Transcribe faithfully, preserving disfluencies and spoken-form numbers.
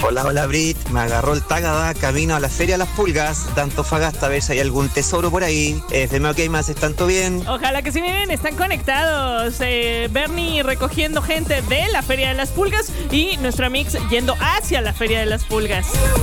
Hola, hola Brit, me agarró el Tagada camino a la Feria de las Pulgas de Antofagasta, a ver si hay algún tesoro por ahí. F M OK más, ¿están todo bien? Ojalá que sí, miren, están conectados. Eh, Bernie recogiendo gente de la Feria de las Pulgas y nuestro mix yendo hacia la Feria de las Pulgas.